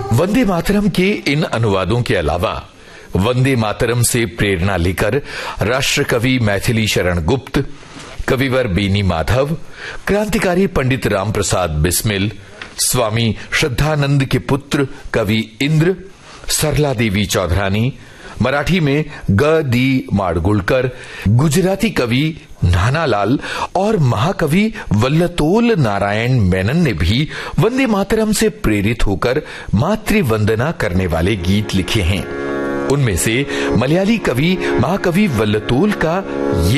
वंदे मातरम के इन अनुवादों के अलावा वंदे मातरम से प्रेरणा लेकर राष्ट्र कवि मैथिली शरण गुप्त, कविवर बेनी माधव, क्रांतिकारी पंडित राम प्रसाद बिस्मिल, स्वामी श्रद्धानंद के पुत्र कवि इंद्र, सरला देवी चौधरानी, मराठी में ग दी माडगुळकर, गुजराती कवि नानालाल और महाकवि वल्लतोल नारायण मेनन ने भी वंदे मातरम से प्रेरित होकर मातृवंदना करने वाले गीत लिखे हैं। उनमें से मलयाली कवि महाकवि वल्लतोल का ये